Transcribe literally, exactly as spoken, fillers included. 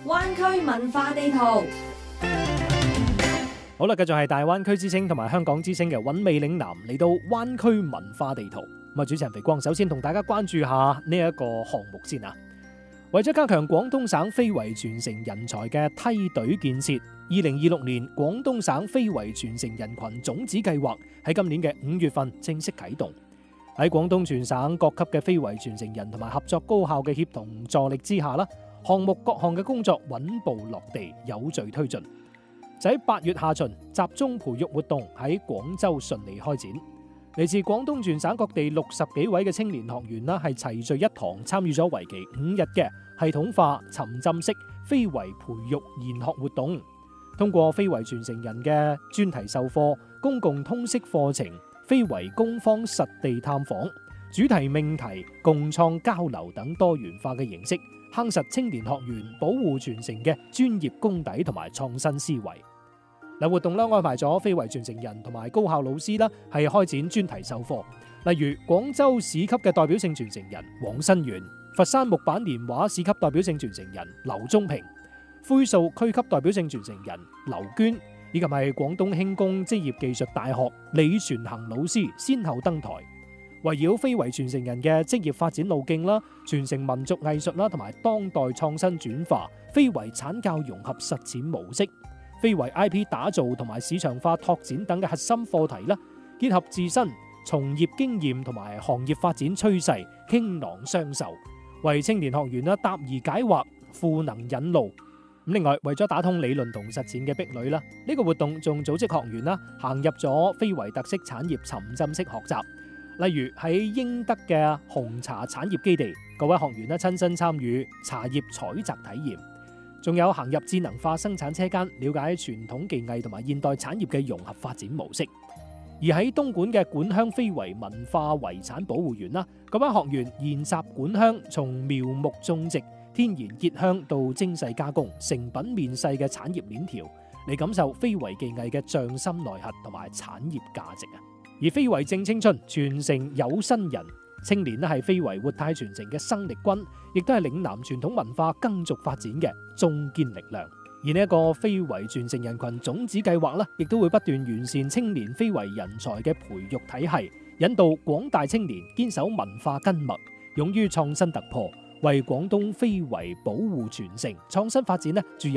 灣區文化地圖。 好啦，繼續係大灣區之聲同埋香港之聲嘅韻味嶺南嚟到灣區文化地圖。咁啊，主持人肥光首先同大家關注下呢一個項目先啊。為咗加強廣東省非遺傳承人才嘅梯隊建設，二零二六年廣東省非遺傳承人群種子計劃喺今年嘅五月份正式啟動。喺廣東全省各級嘅非遺傳承人同埋合作高效嘅協同助力之下啦，項目各項嘅工作穩步落地，有序推進。就喺八月下旬，集中培育活動喺廣州順利開展。嚟自廣東全省各地六十幾位嘅青年學員啦，係齊聚一堂，參與咗為期五日嘅系統化沉浸式非遺培育研學活動。通過非遺傳承人嘅專題授課、公共通識課程、非遺工坊實地探訪、主題命題共創交流等多元化嘅形式，夯實青年學員保護傳承嘅專業功底同埋創新思維。嗱，活動咧安排咗非遺傳承人同埋高校老師啦，係開展專題授課，例如廣州市級嘅代表性傳承人黃新元、佛山木板年畫市級代表性傳承人劉忠平、灰塑區級代表性傳承人劉娟，以及係廣東輕工職業技術大學李傳恒老師先後登台，圍繞非遺傳承人嘅職業發展路徑啦、傳承民族藝術啦，同埋當代創新轉化、非遺產教融合實踐模式、非遺 I P 打造同埋市場化拓展等嘅核心課題啦，結合自身從業經驗同埋行業發展趨勢，傾囊相授，為青年學員啦答疑解惑、賦能引路。咁另外，為咗打通理論同實踐嘅壁壘啦，呢個活動仲組織學員啦行入咗非遺特色產業沉浸式學習，例如喺英德嘅紅茶產業基地，各位學員啦親身參與茶葉採摘體驗。仲有行入智能化生產車間，了解傳統技藝同埋現代產業嘅融合發展模式。而喺東莞嘅莞鄉非遺文化遺產保護園啦，嗰班學員研習莞鄉從苗木種植、天然結香到精細加工、成品面世嘅產業鏈條，嚟感受非遺技藝嘅匠心內核同埋產業價值啊！而非遺正青春，傳承有新人。青年咧係非遺活態傳承嘅生力軍，亦都係嶺南傳統文化更續發展嘅中堅力量。而呢一個非遺傳承人群種子計劃咧，亦都會不斷完善青年非遺人才嘅培育體系，引導廣大青年堅守文化根脈，勇於創新突破，為廣東非遺保護傳承、創新發展咧注入